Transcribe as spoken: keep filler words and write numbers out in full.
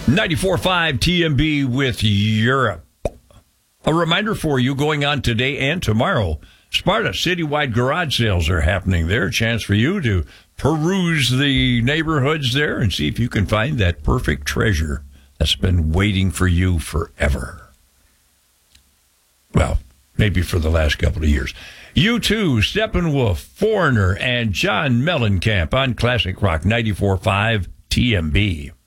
ninety-four point five T M B with Europe. A reminder for you, going on today and tomorrow, Sparta citywide garage sales are happening there. A chance for you to peruse the neighborhoods there and see if you can find that perfect treasure that's been waiting for you forever. Well, maybe for the last couple of years. U two, Steppenwolf, Foreigner, and John Mellencamp on Classic Rock ninety-four point five T M B.